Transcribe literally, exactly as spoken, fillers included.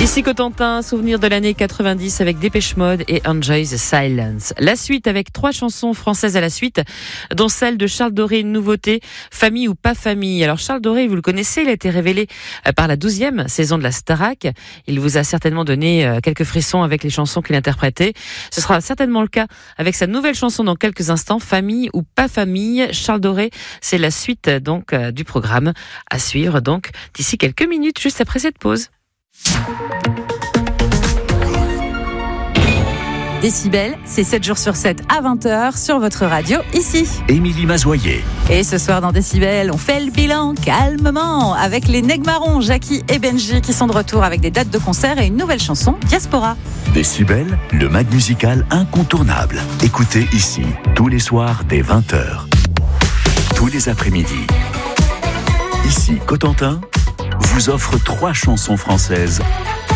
Ici Cotentin, souvenir de l'année quatre-vingt-dix avec Dépêche Mode et Enjoy the Silence. La suite avec trois chansons françaises à la suite, dont celle de Charles Doré, une nouveauté, Famille ou pas famille. Alors Charles Doré, vous le connaissez, il a été révélé par la douzième saison de la Starac. Il vous a certainement donné quelques frissons avec les chansons qu'il interprétait. Ce sera certainement le cas avec sa nouvelle chanson dans quelques instants, Famille ou pas famille. Charles Doré, c'est la suite donc du programme à suivre donc d'ici quelques minutes, juste après cette pause. Décibel, c'est sept jours sur sept à vingt heures sur votre radio, ici. Émilie Mazoyer. Et ce soir dans Décibel, on fait le bilan calmement avec les Negmarons, Jackie et Benji qui sont de retour avec des dates de concert et une nouvelle chanson, Diaspora. Décibel, le mag musical incontournable. Écoutez ici, tous les soirs dès vingt heures. Tous les après-midi. Ici, Cotentin vous offre trois chansons françaises